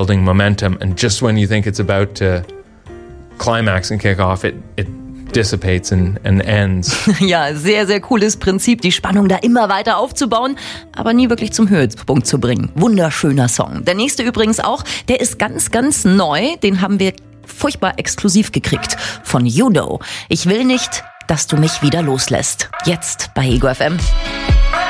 building momentum, and just when you think it's about to climax and kick off, it dissipates and ends. Ja, sehr, sehr cooles Prinzip, die Spannung da immer weiter aufzubauen, aber nie wirklich zum Höhepunkt zu bringen. Wunderschöner Song. Der nächste übrigens auch, der ist ganz, ganz neu. Den haben wir furchtbar exklusiv gekriegt von Judo. Ich will nicht, dass du mich wieder loslässt. Jetzt bei Ego FM.